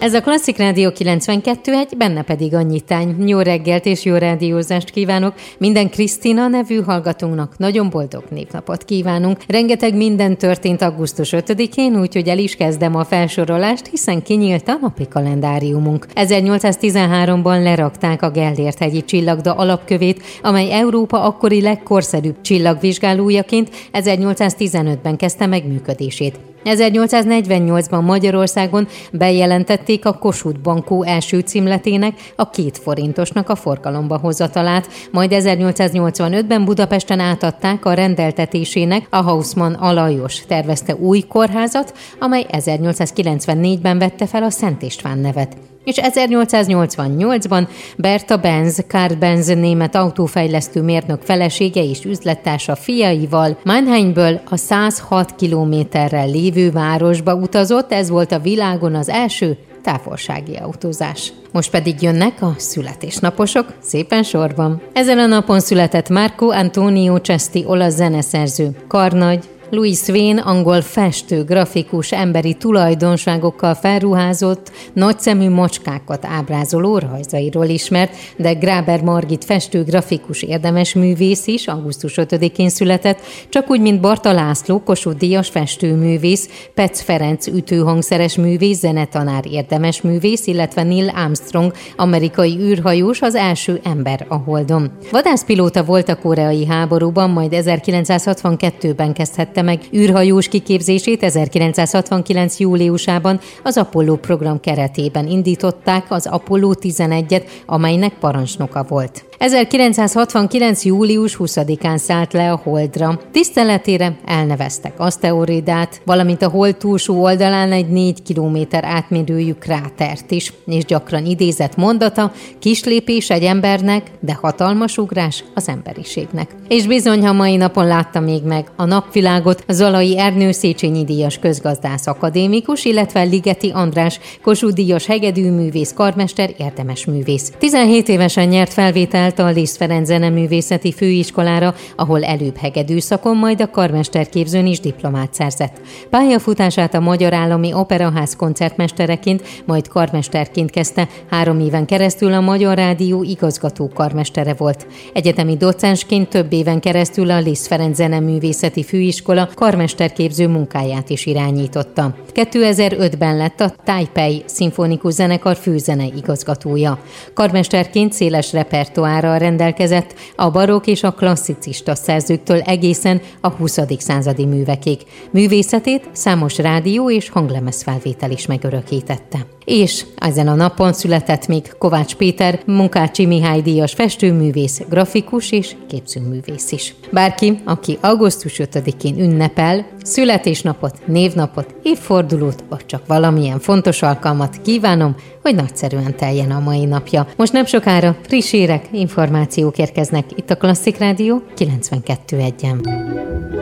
Ez a Klasszik Rádió 92.1, benne pedig a nyitány. Jó reggelt és jó rádiózást kívánok. Minden Krisztina nevű hallgatónknak nagyon boldog névnapot kívánunk. Rengeteg minden történt augusztus 5-én, úgyhogy el is kezdem a felsorolást, hiszen kinyílt a napi kalendáriumunk. 1813-ban lerakták a Gellért-hegyi csillagda alapkövét, amely Európa akkori legkorszerűbb csillagvizsgálójaként 1815-ben kezdte meg működését. 1848-ban Magyarországon bejelentették a Kossuth Bankó első címletének, a 2 forintosnak a forgalomba hozatalát, majd 1885-ben Budapesten átadták a rendeltetésének a Hausmann Alajos tervezte új kórházat, amely 1894-ben vette fel a Szent István nevet. És 1888-ban Berta Benz, Karl Benz német autófejlesztő mérnök felesége és üzlettársa fiaival Mannheimből a 106 kilométerrel lévő városba utazott, ez volt a világon az első távolsági autózás. Most pedig jönnek a születésnaposok, szépen sorban. Ezen a napon született Marco Antonio Cesti, olasz zeneszerző, karnagy, Louis Wain, angol festő, grafikus, emberi tulajdonságokkal felruházott, nagyszemű macskákat ábrázoló rajzairól ismert, de Gráber Margit festő, grafikus, érdemes művész is augusztus 5-én született, csak úgy, mint Barta László, Kossuth-díjas festőművész, Petz Ferenc ütőhangszeres művész, zenetanár, érdemes művész, illetve Neil Armstrong, amerikai űrhajós, az első ember a Holdon. Vadászpilóta volt a koreai háborúban, majd 1962-ben kezdhette meg űrhajós kiképzését, 1969. júliusában az Apollo program keretében indították az Apollo 11-et, amelynek parancsnoka volt. 1969. július 20-án szállt le a Holdra. Tiszteletére elneveztek aszteroidát, valamint a Hold túlsó oldalán egy 4 kilométer átmérőjű krátert is, és gyakran idézett mondata: kis lépés egy embernek, de hatalmas ugrás az emberiségnek. És bizony, ha mai napon látta még meg a napvilágot Zalai Ernő Széchenyi díjas közgazdász akadémikus, illetve Ligeti András Kossuth-díjas hegedűművész, karmester, érdemes művész. 17 évesen nyert felvételt a Liszt Ferenc Zeneművészeti Főiskolára, ahol előbb hegedűszakon, majd a karmesterképzőn is diplomát szerzett. Pályafutását a Magyar Állami Operaház koncertmestereként, majd karmesterként kezdte, 3 éven keresztül a Magyar Rádió igazgató karmestere volt. Egyetemi docensként több éven keresztül a Liszt Ferenc Zeneművészeti Főiskola karmesterképző munkáját is irányította. 2005-ben lett a Taipei Szimfonikus Zenekar főzene igazgatója. Karmesterként széles repertoárral rendelkezett a barokk és a klasszicista szerzőktől egészen a 20. századi művekig. Művészetét számos rádió és hanglemezfelvétel is megörökítette. És ezen a napon született még Kovács Péter, Munkácsi Mihály díjas festőművész, grafikus és képzőművész is. Bárki, aki augusztus 5-én ünnepel, születésnapot, névnapot, évfordulót, vagy csak valamilyen fontos alkalmat, kívánom, hogy nagyszerűen teljen a mai napja. Most nem sokára friss hírek, információk érkeznek itt a Klasszik Rádió 92.1-en.